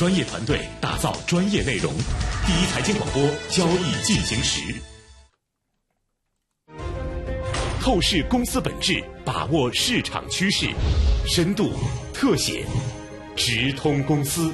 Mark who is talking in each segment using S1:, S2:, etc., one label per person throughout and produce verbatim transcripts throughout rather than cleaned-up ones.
S1: 专业团队，打造专业内容。第一财经广播，交易进行时。透视公司本质，把握市场趋势，深度特写，直通公司。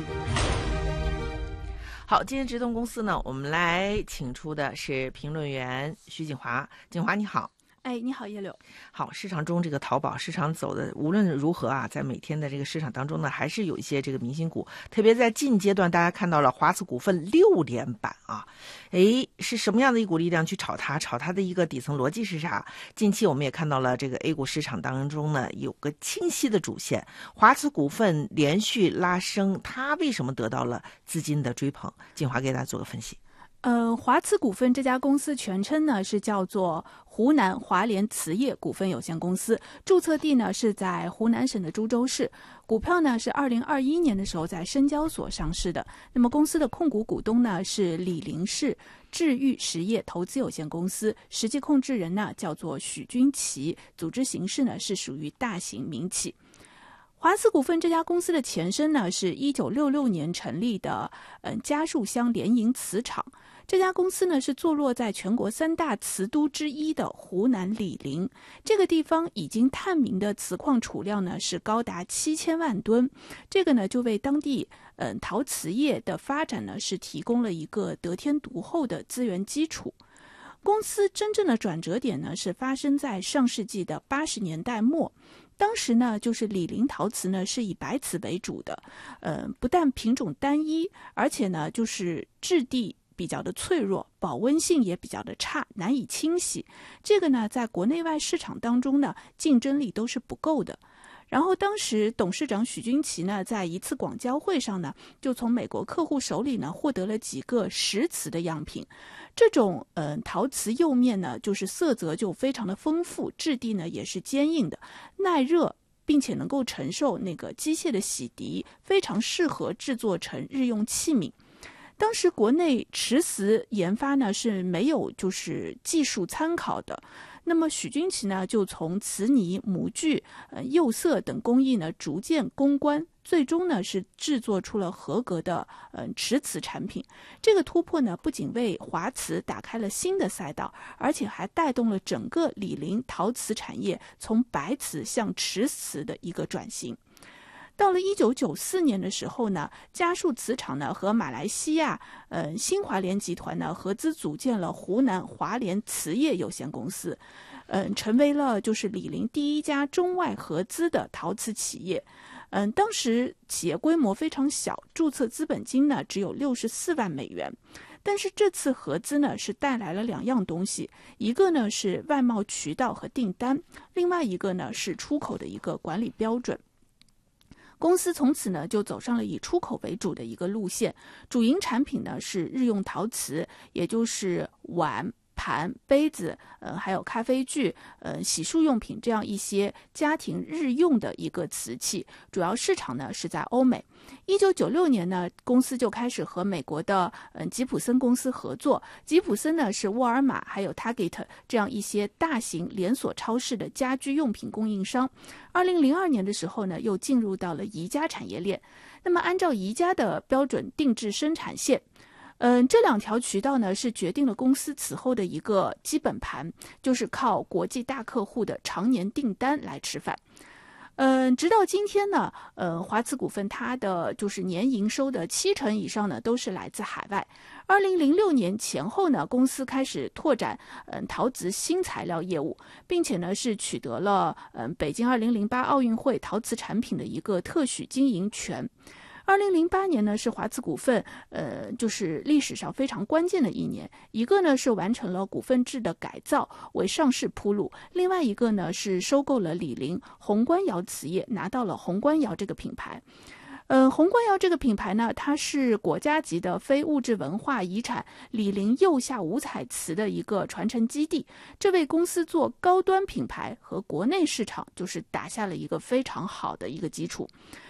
S2: 好，今天直通公司呢，我们来请出的是评论员徐锦华。锦华你好。
S3: 哎，你好，叶柳。
S2: 好，市场中这个淘宝市场走的无论如何啊，在每天的这个市场当中呢，还是有一些这个明星股，特别在近阶段，大家看到了华慈股份六连板啊，哎，是什么样的一股力量去炒它？炒它的一个底层逻辑是啥？近期我们也看到了这个 A 股市场当中呢，有个清晰的主线，华慈股份连续拉升，它为什么得到了资金的追捧？锦华给大家做个分析。
S3: 呃，华慈股份这家公司全称呢是叫做湖南华联瓷业股份有限公司，注册地呢是在湖南省的株洲市，股票呢是二零二一年的时候在深交所上市的。那么公司的控股股东呢是李林市智裕实业投资有限公司，实际控制人呢叫做许军奇，组织形式呢是属于大型民企。华慈股份这家公司的前身呢是一九六六年成立的嗯嘉树乡联营瓷厂。这家公司呢是坐落在全国三大瓷都之一的湖南醴陵，这个地方已经探明的瓷矿储量呢是高达七千万吨，这个呢就为当地嗯陶瓷业的发展呢是提供了一个得天独厚的资源基础。公司真正的转折点呢是发生在上世纪的八十年代末。当时呢，就是醴陵陶瓷呢是以白瓷为主的，呃，不但品种单一，而且呢就是质地比较的脆弱，保温性也比较的差，难以清洗。这个呢，在国内外市场当中呢，竞争力都是不够的。然后当时董事长许军奇呢，在一次广交会上呢，就从美国客户手里呢获得了几个实瓷的样品。这种呃陶瓷釉面呢，就是色泽就非常的丰富，质地呢也是坚硬的，耐热，并且能够承受那个机械的洗涤，非常适合制作成日用器皿。当时国内瓷瓷研发呢是没有就是技术参考的。那么许军奇呢，就从瓷泥、模具、呃釉色等工艺呢逐渐攻关，最终呢是制作出了合格的呃瓷瓷产品。这个突破呢，不仅为华瓷打开了新的赛道，而且还带动了整个醴陵陶瓷产业从白瓷向瓷瓷的一个转型。到了一九九四年的时候呢，嘉树瓷厂呢和马来西亚呃新华联集团呢合资组建了湖南华联瓷业有限公司，嗯、呃，成为了就是醴陵第一家中外合资的陶瓷企业。嗯、呃，当时企业规模非常小，注册资本金呢只有六十四万美元。但是这次合资呢是带来了两样东西，一个呢是外贸渠道和订单，另外一个呢是出口的一个管理标准。公司从此呢就走上了以出口为主的一个路线，主营产品呢是日用陶瓷，也就是碗、盘、杯子，呃，还有咖啡具，呃，洗漱用品这样一些家庭日用的一个瓷器，主要市场呢是在欧美。一九九六年呢，公司就开始和美国的嗯、呃、吉普森公司合作。吉普森呢是沃尔玛还有 Target 这样一些大型连锁超市的家居用品供应商。二零零二年的时候呢，又进入到了宜家产业链。那么按照宜家的标准定制生产线。嗯，这两条渠道呢是决定了公司此后的一个基本盘，就是靠国际大客户的常年订单来吃饭。嗯，直到今天呢，呃，华慈股份它的就是年营收的七成以上呢都是来自海外。二零零六年前后呢，公司开始拓展嗯陶瓷新材料业务，并且呢是取得了嗯北京二零零八奥运会陶瓷产品的一个特许经营权。二零零八年呢是华慈股份呃就是历史上非常关键的一年，一个呢是完成了股份制的改造，为上市铺路，另外一个呢是收购了醴陵红官窑瓷业，拿到了红官窑这个品牌。呃，红官窑这个品牌呢，它是国家级的非物质文化遗产醴陵釉下五彩瓷的一个传承基地，这为公司做高端品牌和国内市场就是打下了一个非常好的一个基础。